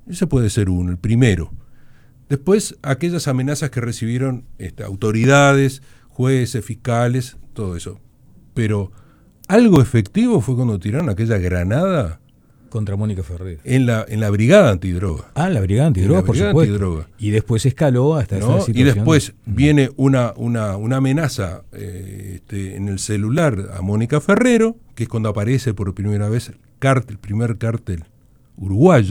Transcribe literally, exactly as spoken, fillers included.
Ese puede ser uno, el primero. Después, aquellas amenazas que recibieron este, autoridades, jueces, fiscales, todo eso. Pero algo efectivo fue cuando tiraron aquella granada contra Mónica Ferrer. En la, en la brigada antidroga. Ah, la brigada antidroga, la por brigada supuesto. Antidroga. Y después escaló hasta ¿No? esta situación. Y después viene una, una, una amenaza eh, este, en el celular a Mónica Ferrero, que es cuando aparece por primera vez el, cártel, el primer cártel uruguayo.